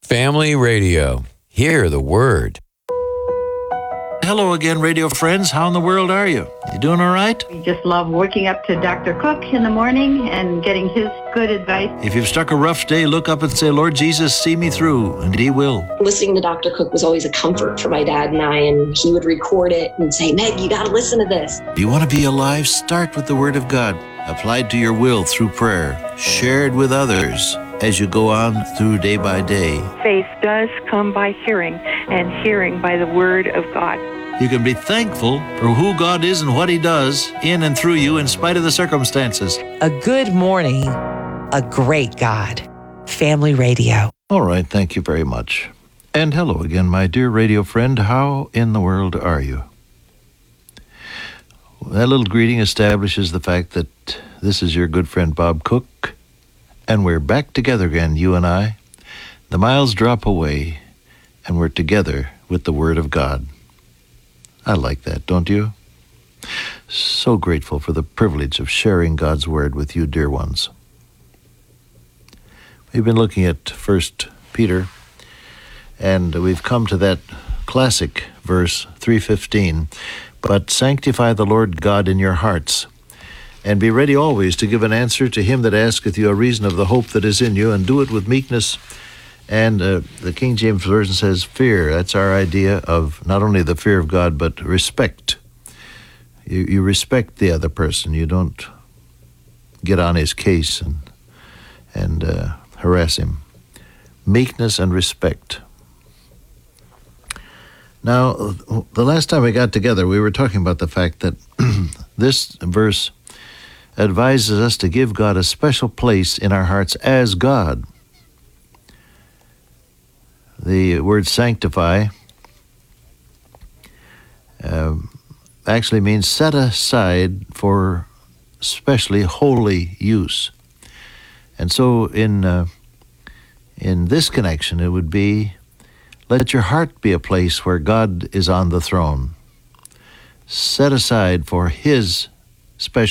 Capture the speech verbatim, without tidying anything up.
Family Radio. Hear the word. Hello again, radio friends. How in the world are you? You doing all right? We just love waking up to Doctor Cook in the morning and getting his good advice. If you've struck a rough day, look up and say, Lord Jesus, see me through, and He will. Listening to Doctor Cook was always a comfort for my dad and I, and he would record it and say, Meg, you got to listen to this. Do you want to be alive? Start with the Word of God, applied to your will through prayer, shared with others as you go on through day by day. Faith does come by hearing, and hearing by the Word of God. You can be thankful for who God is and what He does in and through you in spite of the circumstances. A good morning, a great God. Family Radio. All right, thank you very much. And hello again, my dear radio friend. How in the world are you? That little greeting establishes the fact that this is your good friend Bob Cook, and we're back together again, you and I. The miles drop away, and we're together with the Word of God. I like that, don't you? So grateful for the privilege of sharing God's Word with you, dear ones. We've been looking at First Peter, and we've come to that classic verse, three fifteen. But sanctify the Lord God in your hearts, and be ready always to give an answer to him that asketh you a reason of the hope that is in you, and do it with meekness. And uh, the King James Version says fear. That's our idea of not only the fear of God, but respect. You, you respect the other person. You don't get on his case and, and uh, harass him. Meekness and respect. Now, the last time we got together, we were talking about the fact that this verse advises us to give God a special place in our hearts as God. The word sanctify uh, actually means set aside for specially holy use. And so in uh, in this connection, it would be, let your heart be a place where God is on the throne, set aside for His special